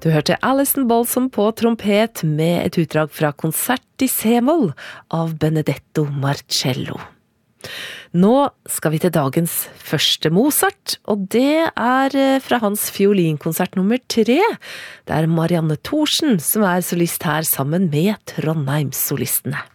Du hørte Alison Balsom på trompet med et utdrag fra konsert i C-moll av Benedetto Marcello. Nå skal vi til dagens første Mozart, og det fra hans fiolinkonsert nummer 3. Det Marianne Thorsen som solist her sammen med Trondheimssolistene.